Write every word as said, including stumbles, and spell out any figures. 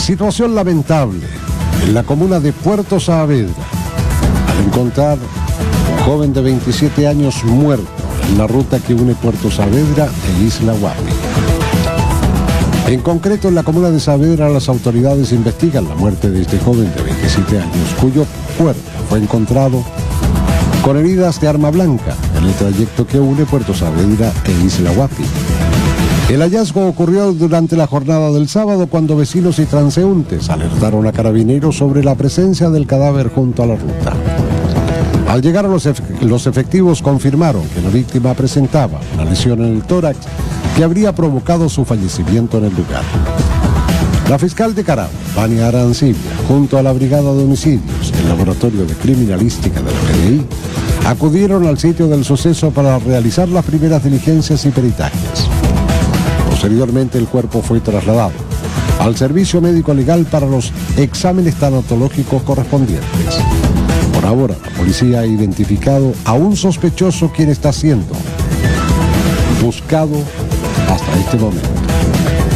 Situación lamentable en la comuna de Puerto Saavedra, al encontrar un joven de veintisiete años muerto en la ruta que une Puerto Saavedra e Isla Guapi. En concreto, en la comuna de Saavedra, las autoridades investigan la muerte de este joven de veintisiete años, cuyo cuerpo fue encontrado con heridas de arma blanca en el trayecto que une Puerto Saavedra e Isla Guapi. El hallazgo ocurrió durante la jornada del sábado, cuando vecinos y transeúntes alertaron a carabineros sobre la presencia del cadáver junto a la ruta. Al llegar los, ef- los efectivos confirmaron que la víctima presentaba una lesión en el tórax que habría provocado su fallecimiento en el lugar. La fiscal de Carao, Vania Arancibia, junto a la Brigada de Homicidios y el Laboratorio de Criminalística de la P D I, acudieron al sitio del suceso para realizar las primeras diligencias y peritajes. Posteriormente, el cuerpo fue trasladado al servicio médico legal para los exámenes tanatológicos correspondientes. Por ahora, la policía ha identificado a un sospechoso, quien está siendo buscado hasta este momento.